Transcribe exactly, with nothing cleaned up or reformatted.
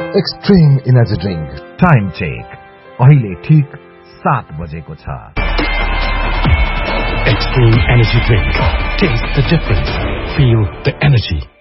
Extreme energy drink time check अहिले ठीक सात बजेको छ। Extreme Energy Drink. Taste the difference. Feel the energy.